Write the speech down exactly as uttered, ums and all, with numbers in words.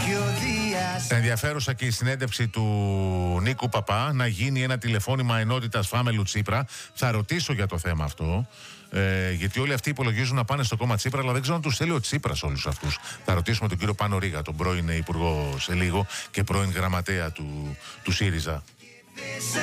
Ενδιαφέρουσα και η συνέντευξη του Νίκου Παπά, να γίνει ένα τηλεφώνημα ενότητας Φάμελου Τσίπρα. Θα ρωτήσω για το θέμα αυτό. Ε, γιατί όλοι αυτοί υπολογίζουν να πάνε στο κόμμα Τσίπρα, αλλά δεν ξέρω αν τους θέλει ο Τσίπρας όλους αυτούς. Θα ρωτήσουμε τον κύριο Πάνο Ρίγα, τον πρώην υπουργό σε λίγο και πρώην γραμματέα του, του ΣΥΡΙΖΑ.